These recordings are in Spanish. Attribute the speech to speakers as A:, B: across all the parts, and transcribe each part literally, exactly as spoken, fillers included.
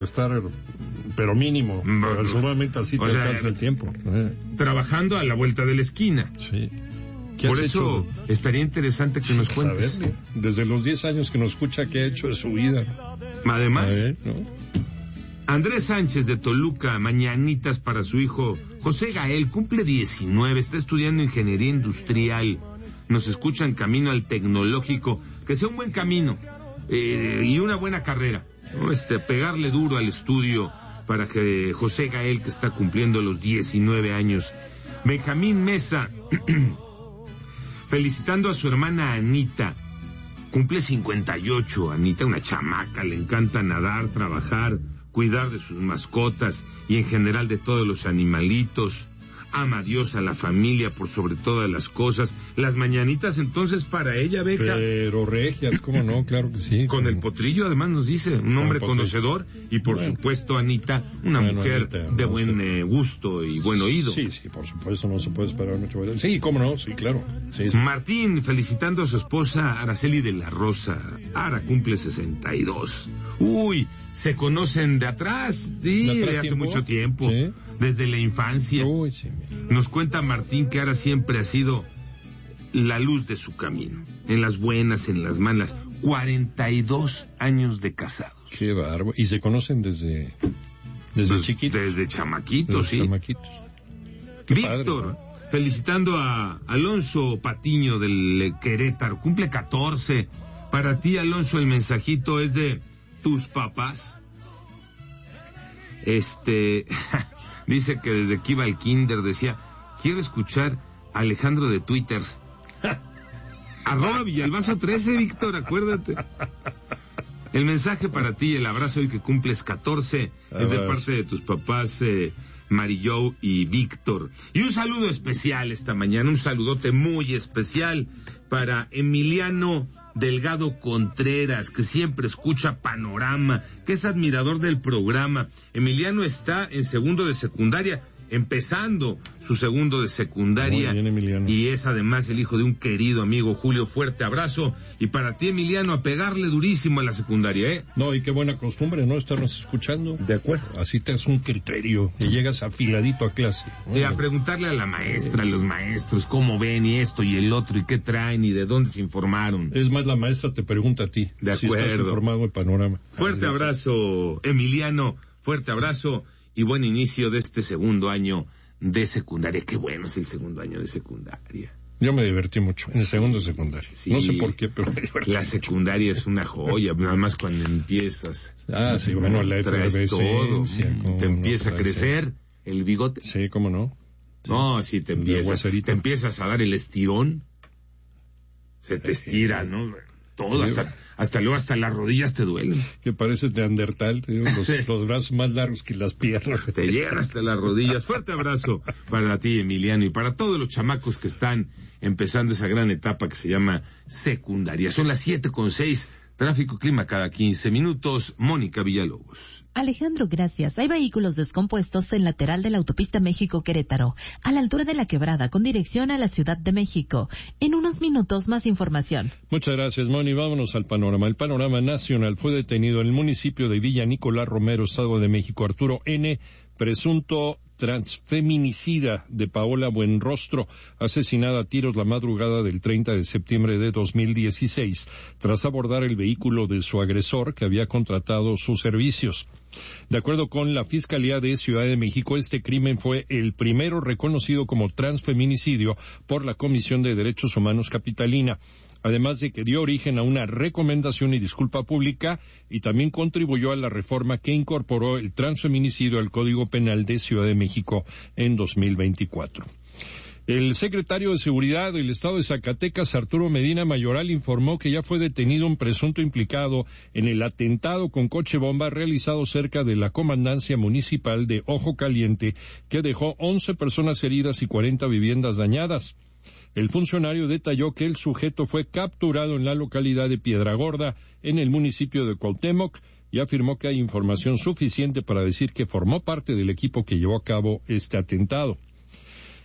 A: estar, pero mínimo,
B: no,
A: solamente así te alcanza el tiempo. Eh.
B: Trabajando a la vuelta de la esquina.
A: Sí.
B: Por eso hecho? Estaría interesante que nos cuentes.
A: Saberle. Desde los diez años que nos escucha, ¿qué ha hecho de su vida?
B: Además,
A: ver, ¿no?
B: Andrés Sánchez de Toluca, mañanitas para su hijo José Gael, cumple diecinueve, está estudiando ingeniería industrial, nos escucha en camino al tecnológico, que sea un buen camino eh, y una buena carrera, ¿no? Este, pegarle duro al estudio para que José Gael, que está cumpliendo los diecinueve años. Benjamín Mesa, felicitando a su hermana Anita, cumple cincuenta y ocho, Anita, una chamaca, le encanta nadar, trabajar, cuidar de sus mascotas y en general de todos los animalitos. Ama a Dios, a la familia por sobre todas las cosas. Las mañanitas entonces para ella, Beja.
A: Pero regias, ¿cómo no? Claro que sí.
B: Con el potrillo además nos dice, un hombre conocedor y por bueno. supuesto Anita, una bueno, mujer Anita, de no buen sé. eh, gusto y buen oído.
A: Sí, sí, por supuesto, no se puede esperar mucho. Sí, cómo no, sí, claro. Sí, sí.
B: Martín, felicitando a su esposa Araceli de la Rosa. Ara cumple sesenta y dos. Uy, se conocen de atrás, sí, de, atrás de hace tiempo? mucho tiempo, ¿sí? Desde la infancia.
A: Uy, sí.
B: Nos cuenta Martín que Ara siempre ha sido la luz de su camino, en las buenas, en las malas. cuarenta y dos años de casados.
A: Qué bárbaro. Y se conocen desde desde pues, chiquitos.
B: Desde chamaquitos,
A: desde
B: sí.
A: chamaquitos.
B: Qué Víctor, padre, ¿no? Felicitando a Alonso Patiño del Querétaro, cumple catorce. Para ti, Alonso, el mensajito es de tus papás. Este, dice que desde que iba al kinder decía, quiero escuchar a Alejandro de Twitter. Arroba Villalbazo trece, Víctor, acuérdate. El mensaje para ti, el abrazo hoy que cumples catorce, es de parte de tus papás, eh, Marillo y Víctor. Y un saludo especial esta mañana, un saludote muy especial para Emiliano Delgado Contreras, que siempre escucha Panorama, que es admirador del programa. Emiliano está en segundo de secundaria, empezando su segundo de secundaria.
A: Muy bien, Emiliano.
B: Y es además el hijo de un querido amigo, Julio. Fuerte abrazo. Y para ti, Emiliano, a pegarle durísimo a la secundaria, ¿eh?
A: No, y qué buena costumbre, ¿no? Estarnos escuchando.
B: De acuerdo.
A: Así te das un criterio y llegas afiladito a clase.
B: Y a preguntarle a la maestra, a los maestros, cómo ven y esto y el otro, y qué traen y de dónde se informaron.
A: Es más, la maestra te pregunta a ti.
B: De
A: si
B: acuerdo.
A: Estás informado del panorama.
B: Fuerte abrazo, Emiliano. Fuerte abrazo y buen inicio de este segundo año de secundaria. Qué bueno es el segundo año de secundaria.
A: Yo me divertí mucho en el segundo de secundaria. Sí, no sé por qué, pero me divertí.
B: La secundaria mucho. Es una joya, nada más cuando empiezas.
A: Ah, sí, bueno, la
B: traes todo. Te empieza no a crecer el bigote.
A: Sí, cómo no. Sí.
B: No, sí, te empiezas, te empiezas a dar el estirón. Se te estira, ¿no? Todo, sí, hasta, hasta luego, hasta las rodillas te duelen.
A: Que parece neandertal, te digo, los, los brazos más largos que las piernas.
B: Te llegan hasta las rodillas. Fuerte abrazo para ti, Emiliano, y para todos los chamacos que están empezando esa gran etapa que se llama secundaria. Son las siete con seis, tráfico clima cada quince minutos. Mónica Villalobos.
C: Alejandro, gracias. Hay vehículos descompuestos en lateral de la autopista México-Querétaro, a la altura de la Quebrada, con dirección a la Ciudad de México. En unos minutos, más información.
A: Muchas gracias, Moni. Vámonos al panorama. El panorama nacional: fue detenido en el municipio de Villa Nicolás Romero, Estado de México, Arturo N., presunto transfeminicida de Paola Buenrostro, asesinada a tiros la madrugada del treinta de septiembre de dos mil dieciséis, tras abordar el vehículo de su agresor, que había contratado sus servicios. De acuerdo con la Fiscalía de Ciudad de México, este crimen fue el primero reconocido como transfeminicidio por la Comisión de Derechos Humanos Capitalina, además de que dio origen a una recomendación y disculpa pública, y también contribuyó a la reforma que incorporó el transfeminicidio al Código Penal de Ciudad de México en dos mil veinticuatro. El secretario de Seguridad del Estado de Zacatecas, Arturo Medina Mayoral, informó que ya fue detenido un presunto implicado en el atentado con coche bomba realizado cerca de la comandancia municipal de Ojo Caliente, que dejó once personas heridas y cuarenta viviendas dañadas. El funcionario detalló que el sujeto fue capturado en la localidad de Piedragorda, en el municipio de Cuauhtémoc, y afirmó que hay información suficiente para decir que formó parte del equipo que llevó a cabo este atentado.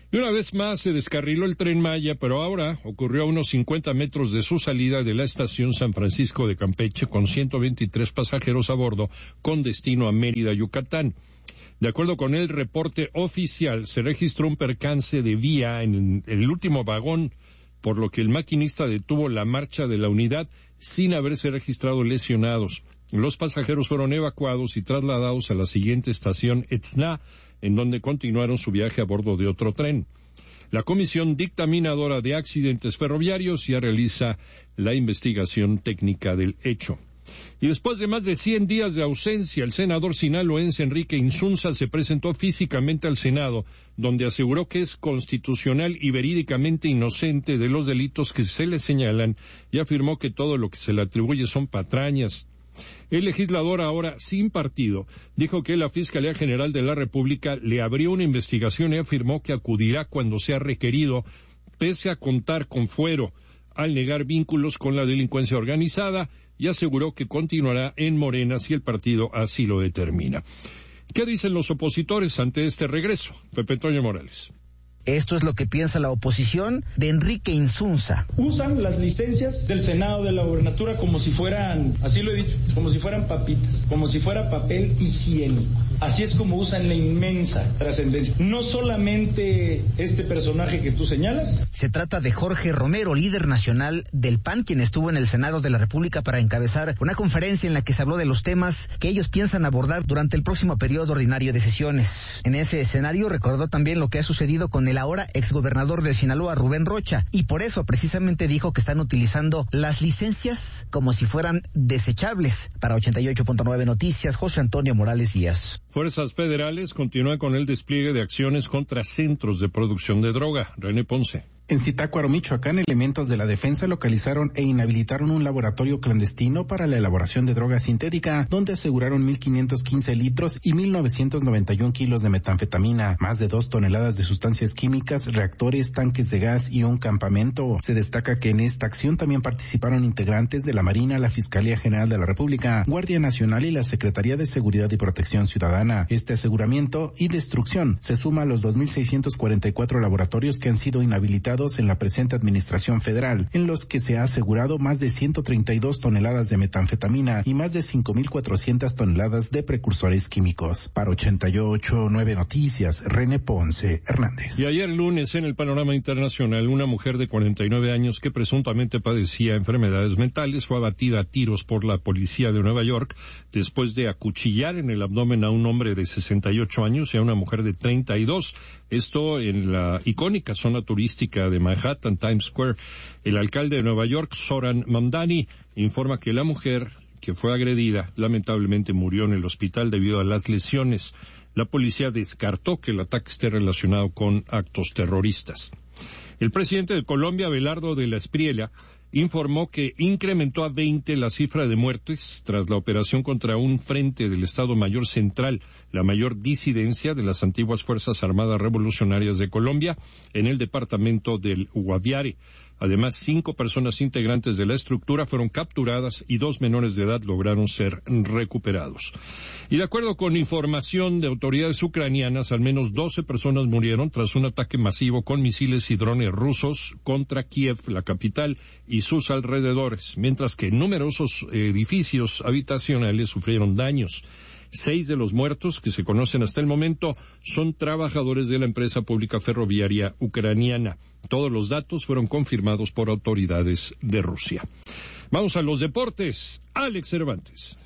A: Y una vez más se descarriló el Tren Maya, pero ahora ocurrió a unos cincuenta metros de su salida de la estación San Francisco de Campeche con ciento veintitrés pasajeros a bordo con destino a Mérida, Yucatán. De acuerdo con el reporte oficial, se registró un percance de vía en el último vagón, por lo que el maquinista detuvo la marcha de la unidad sin haberse registrado lesionados. Los pasajeros fueron evacuados y trasladados a la siguiente estación, Etzna, en donde continuaron su viaje a bordo de otro tren. La Comisión Dictaminadora de Accidentes Ferroviarios ya realiza la investigación técnica del hecho. Y después de más de cien días de ausencia, el senador sinaloense Enrique Insunza se presentó físicamente al Senado, donde aseguró que es constitucional y verídicamente inocente de los delitos que se le señalan y afirmó que todo lo que se le atribuye son patrañas. El legislador, ahora sin partido, dijo que la Fiscalía General de la República le abrió una investigación y afirmó que acudirá cuando sea requerido, pese a contar con fuero, al negar vínculos con la delincuencia organizada, y aseguró que continuará en Morena si el partido así lo determina. ¿Qué dicen los opositores ante este regreso? Pepe Toño Morales.
D: Esto es lo que piensa la oposición de Enrique Insunza.
E: Usan las licencias del Senado de la Gobernatura como si fueran, así lo he dicho, como si fueran papitas, como si fuera papel higiénico. Así es como usan la inmensa trascendencia. No solamente este personaje que tú señalas.
D: Se trata de Jorge Romero, líder nacional del P A N, quien estuvo en el Senado de la República para encabezar una conferencia en la que se habló de los temas que ellos piensan abordar durante el próximo periodo ordinario de sesiones. En ese escenario recordó también lo que ha sucedido con el ahora exgobernador de Sinaloa, Rubén Rocha, y por eso precisamente dijo que están utilizando las licencias como si fueran desechables. Para ochenta y ocho punto nueve Noticias, José Antonio Morales Díaz.
A: Fuerzas federales continúan con el despliegue de acciones contra centros de producción de droga. René Ponce.
F: En Zitácuaro, Michoacán, elementos de la defensa localizaron e inhabilitaron un laboratorio clandestino para la elaboración de droga sintética, donde aseguraron mil quinientos quince litros y mil novecientos noventa y un kilos de metanfetamina, más de dos toneladas de sustancias químicas, reactores, tanques de gas y un campamento. Se destaca que en esta acción también participaron integrantes de la Marina, la Fiscalía General de la República, Guardia Nacional y la Secretaría de Seguridad y Protección Ciudadana. Este aseguramiento y destrucción se suma a los dos mil seiscientos cuarenta y cuatro laboratorios que han sido inhabilitados en la presente administración federal, en los que se ha asegurado más de ciento treinta y dos toneladas de metanfetamina y más de cinco mil cuatrocientas toneladas de precursores químicos. Para ochenta y ocho punto nueve Noticias, René Ponce Hernández.
A: Y ayer lunes, en el panorama internacional, una mujer de cuarenta y nueve años que presuntamente padecía enfermedades mentales fue abatida a tiros por la policía de Nueva York después de acuchillar en el abdomen a un hombre de sesenta y ocho años y a una mujer de treinta y dos. Esto en la icónica zona turística de Manhattan, Times Square. El alcalde de Nueva York, Zoran Mamdani, informa que la mujer que fue agredida lamentablemente murió en el hospital debido a las lesiones. La policía descartó que el ataque esté relacionado con actos terroristas. El presidente de Colombia, Abelardo de la Espriella, informó que incrementó a veinte la cifra de muertes tras la operación contra un frente del Estado Mayor Central, la mayor disidencia de las antiguas Fuerzas Armadas Revolucionarias de Colombia, en el departamento del Guaviare. Además, cinco personas integrantes de la estructura fueron capturadas y dos menores de edad lograron ser recuperados. Y de acuerdo con información de autoridades ucranianas, al menos doce personas murieron tras un ataque masivo con misiles y drones rusos contra Kiev, la capital, y sus alrededores, mientras que numerosos edificios habitacionales sufrieron daños. Seis de los muertos que se conocen hasta el momento son trabajadores de la empresa pública ferroviaria ucraniana. Todos los datos fueron confirmados por autoridades de Rusia. Vamos a los deportes. Alex Cervantes.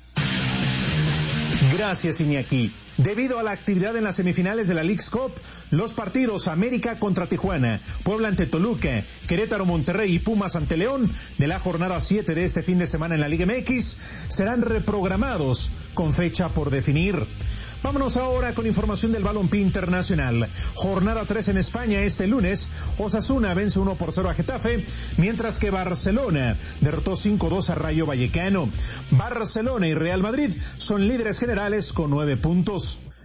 G: Gracias, Iñaki. Debido a la actividad en las semifinales de la Leagues Cup, los partidos América contra Tijuana, Puebla ante Toluca, Querétaro, Monterrey y Pumas ante León de la jornada siete de este fin de semana en la Liga M X serán reprogramados con fecha por definir. Vámonos ahora con información del balompié internacional. Jornada tres en España este lunes. Osasuna vence uno por cero a Getafe, mientras que Barcelona derrotó cinco dos a Rayo Vallecano. Barcelona y Real Madrid son líderes generales con nueve puntos.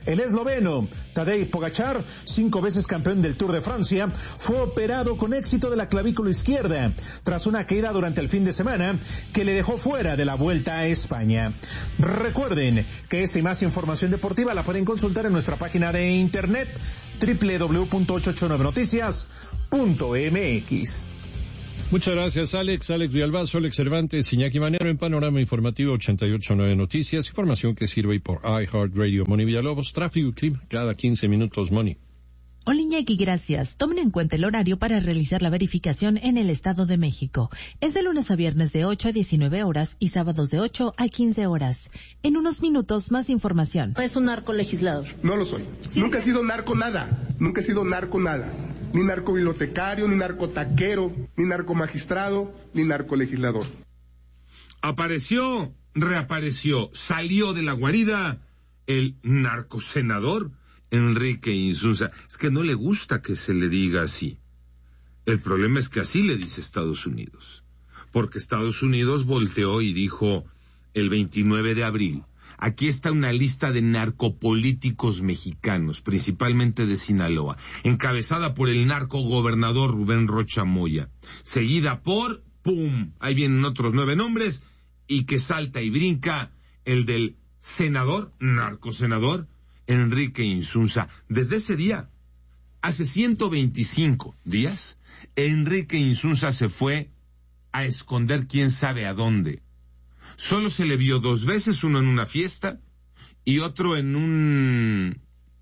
G: El esloveno Tadej Pogačar, cinco veces campeón del Tour de Francia, fue operado con éxito de la clavícula izquierda tras una caída durante el fin de semana que le dejó fuera de la Vuelta a España. Recuerden que esta y más información deportiva la pueden consultar en nuestra página de internet doble u doble u doble u punto ochocientos ochenta y nueve noticias punto m x.
A: Muchas gracias, Alex. Alex Villalbazo, Alex Cervantes, Iñaki Manero en Panorama Informativo ochenta y ocho punto nueve Noticias. Información que sirve por iHeartRadio. Moni Villalobos, tráfico y clima cada quince minutos, Moni.
C: Hola Iñaki, gracias. Tomen en cuenta el horario para realizar la verificación en el Estado de México. Es de lunes a viernes de ocho a diecinueve horas y sábados de ocho a quince horas. En unos minutos, más información.
H: Es un narco legislador.
I: No lo soy. ¿Sí? Nunca he sido narco nada. Nunca he sido narco nada. Ni narco bibliotecario, ni narco taquero, ni narco magistrado, ni narco legislador.
B: Apareció, reapareció, salió de la guarida el narcosenador Enrique Insunza. Es que no le gusta que se le diga así. El problema es que así le dice Estados Unidos. Porque Estados Unidos volteó y dijo el veintinueve de abril, aquí está una lista de narcopolíticos mexicanos, principalmente de Sinaloa, encabezada por el narcogobernador Rubén Rocha Moya, seguida por, ¡pum!, ahí vienen otros nueve nombres, y que salta y brinca el del senador, narcosenador, Enrique Insunza. Desde ese día, hace ciento veinticinco días, Enrique Insunza se fue a esconder quién sabe a dónde. Solo se le vio dos veces, uno en una fiesta y otro en un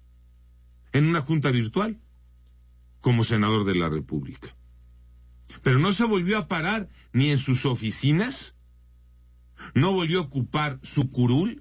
B: en una junta virtual como senador de la República. Pero no se volvió a parar ni en sus oficinas, no volvió a ocupar su curul,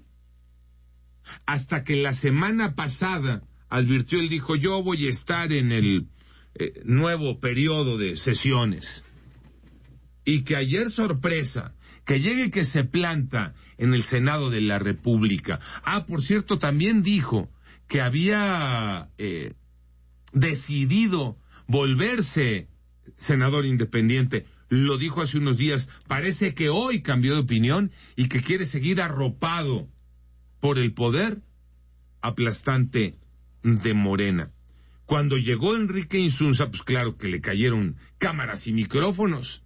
B: hasta que la semana pasada advirtió, él dijo, yo voy a estar en el eh, nuevo periodo de sesiones. Y que ayer, sorpresa, que llegue que se planta en el Senado de la República. Ah, por cierto, también dijo que había eh, decidido volverse senador independiente. Lo dijo hace unos días. Parece que hoy cambió de opinión y que quiere seguir arropado por el poder aplastante de Morena. Cuando llegó Enrique Insunza, pues claro que le cayeron cámaras y micrófonos.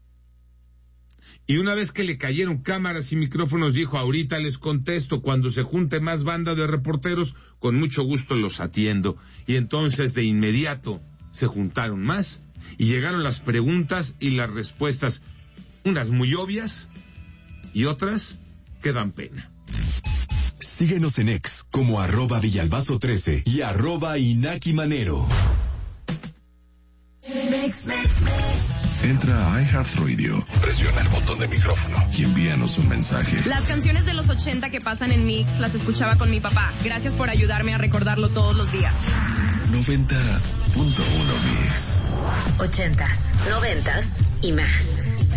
B: Y una vez que le cayeron cámaras y micrófonos, dijo, ahorita les contesto, cuando se junte más banda de reporteros, con mucho gusto los atiendo. Y entonces de inmediato se juntaron más y llegaron las preguntas y las respuestas, unas muy obvias y otras que dan pena.
J: Síguenos en X como arroba Villalbazo trece y arroba Inaki Manero. Entra a iHeartRadio, presiona el botón de micrófono y envíanos un mensaje.
K: Las canciones de los ochenta que pasan en Mix las escuchaba con mi papá. Gracias por ayudarme a recordarlo todos los días.
J: noventa punto uno Mix.
L: Ochentas, noventas y más.